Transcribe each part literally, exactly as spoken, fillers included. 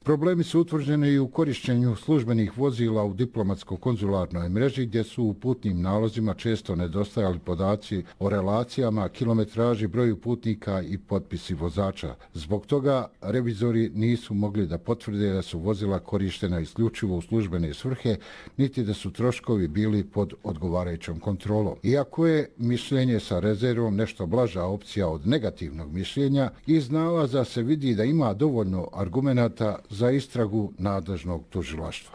Problemi su utvrđeni i u korištenju službenih vozila u diplomatsko-konzularnoj mreži gdje su u putnim nalozima često nedostajali podaci o relacijama, kilometraži, broju putnika i potpisi vozača. Zbog toga revizori nisu mogli da potvrde da su vozila korištena isključivo u službene svrhe, niti da su troškovi bili pod odgovarajućom kontrolom. Iako je mišljenje sa rezervom nešto blaža opcija od negativnog mišljenja, iz nalaza se vidi da ima dovoljno argumenata za istragu nadležnog tužilaštva.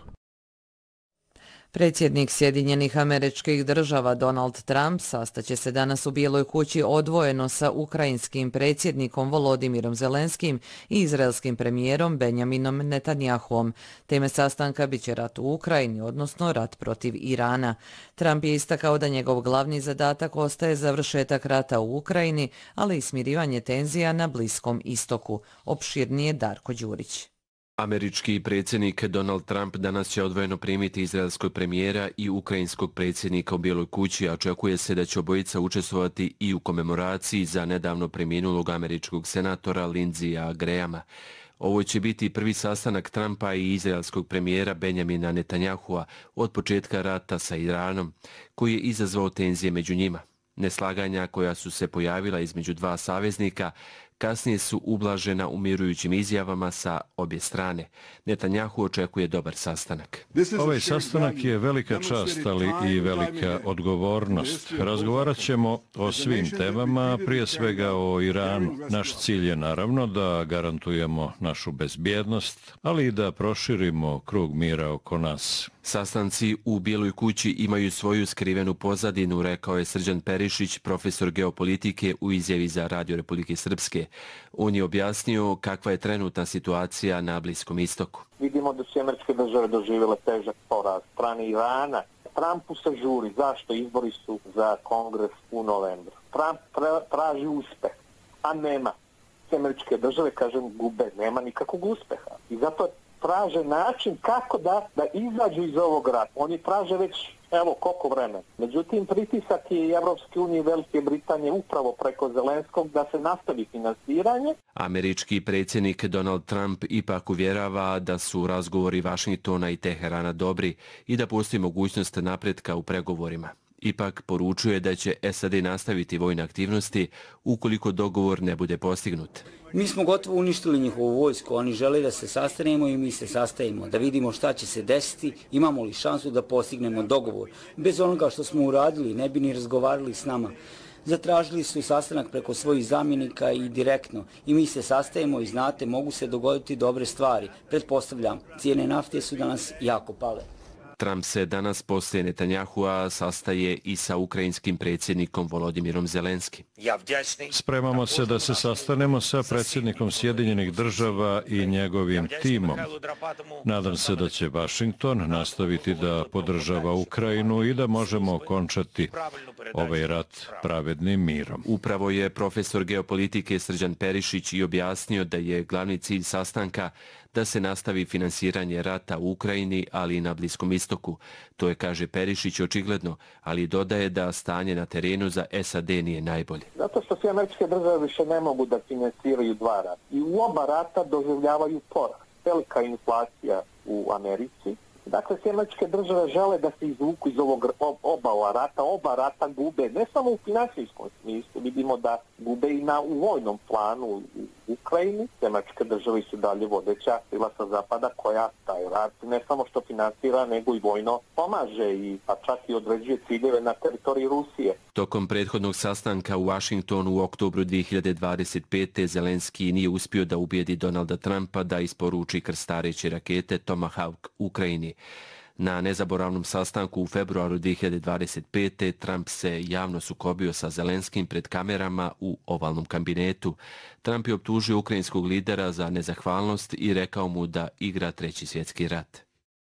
Predsjednik Sjedinjenih Američkih Država Donald Trump sastaće se danas u Bijeloj kući odvojeno sa ukrajinskim predsjednikom Volodimirom Zelenskim i izraelskim premijerom Benjaminom Netanjahuom. Teme sastanka biće rat u Ukrajini, odnosno rat protiv Irana. Trump je istakao da njegov glavni zadatak ostaje završetak rata u Ukrajini, ali i smirivanje tenzija na Bliskom istoku. Opširnije Darko Đurić. Američki predsjednik Donald Trump danas će odvojeno primiti izraelskog premijera i ukrajinskog predsjednika u Bijeloj kući, a očekuje se da će obojica učestvovati i u komemoraciji za nedavno preminulog američkog senatora Lindseyja Grahama. Ovo će biti prvi sastanak Trumpa i izraelskog premijera Benjamina Netanjahua od početka rata sa Iranom, koji je izazvao tenzije među njima. Neslaganja koja su se pojavila između dva saveznika kasnije su ublažena umirujućim izjavama sa obje strane. Netanjahu očekuje dobar sastanak. Ovaj sastanak je velika čast, ali i velika odgovornost. Razgovarat ćemo o svim temama, prije svega o Iranu. Naš cilj je naravno da garantujemo našu bezbjednost, ali i da proširimo krug mira oko nas. Sastanci u Bijeloj kući imaju svoju skrivenu pozadinu, rekao je Srđan Perišić, profesor geopolitike u izjavi za Radio Republike Srpske. On je objasnio kakva je trenutna situacija na Bliskom istoku. Vidimo da su Američke države doživjele težak poraz strane Irana. Trumpu se žuri. Zašto? Izbori su za kongres u novembru. Trump tra- traži uspeh, a nema. Američke države, kažem, gube. Nema nikakvog uspeha. I zato traže način kako da, da izađu iz ovog rata. Oni traže već, evo, koliko vremena. Međutim, pritisak je i Evropske unije i Velike Britanije upravo preko Zelenskog da se nastavi finansiranje. Američki predsjednik Donald Trump ipak uvjerava da su razgovori Vašingtona i Teherana dobri i da postoji mogućnost napretka u pregovorima. Ipak poručuje da će S A D nastaviti vojne aktivnosti ukoliko dogovor ne bude postignut. Mi smo gotovo uništili njihovu vojsku, oni žele da se sastanemo i mi se sastajemo, da vidimo šta će se desiti, imamo li šansu da postignemo dogovor. Bez onoga što smo uradili, ne bi ni razgovarali s nama. Zatražili su sastanak preko svojih zamjenika i direktno. I mi se sastajemo i znate, mogu se dogoditi dobre stvari. Pretpostavljam, cijene nafte su danas jako pale. Trump se danas poslije Netanjahua sastaje i sa ukrajinskim predsjednikom Volodimirom Zelenskim. Spremamo se da se sastanemo sa predsjednikom Sjedinjenih Država i njegovim timom. Nadam se da će Vašington nastaviti da podržava Ukrajinu i da možemo okončati ovaj rat pravednim mirom. Upravo je profesor geopolitike Srđan Perišić i objasnio da je glavni cilj sastanka da se nastavi finansiranje rata u Ukrajini, ali i na Bliskom istoku. To je, kaže Perišić, očigledno, ali dodaje da stanje na terenu za S A D nije najbolje. Zato što sve američke države više ne mogu da finansiraju dva rata. I u oba rata doživljavaju porast. Velika inflacija u Americi. Dakle, sve američke države žele da se izvuku iz ovog oba rata. Oba rata gube ne samo u finansijskom smislu. Vidimo da gube i na, u vojnom planu u Ukrajini. Sve američke države su dalje vodeća sila sa zapada koja taj rat ne samo što finansira, nego i vojno pomaže i pa čak i određuje ciljeve na teritoriji Rusije. Tokom prethodnog sastanka u Vašingtonu u oktobru dvije hiljade dvadeset pete. Zelenski nije uspio da ubijedi Donalda Trumpa da isporuči krstareće rakete Tomahawk Ukrajini. Na nezaboravnom sastanku u februaru dvije hiljade dvadeset pete. Trump se javno sukobio sa Zelenskim pred kamerama u ovalnom kabinetu. Trump je optužio ukrajinskog lidera za nezahvalnost i rekao mu da igra treći svjetski rat.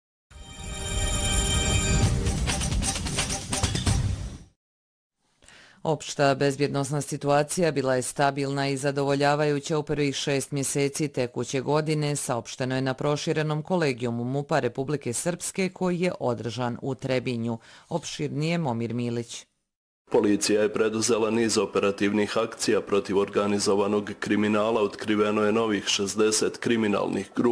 Opšta bezbjednosna situacija bila je stabilna i zadovoljavajuća u prvih šest mjeseci tekuće godine, saopšteno je na proširenom kolegijumu MUP-a Republike Srpske koji je održan u Trebinju. Opširnije Momir Milić. Policija je preduzela niz operativnih akcija protiv organizovanog kriminala, otkriveno je novih šezdeset kriminalnih grupa.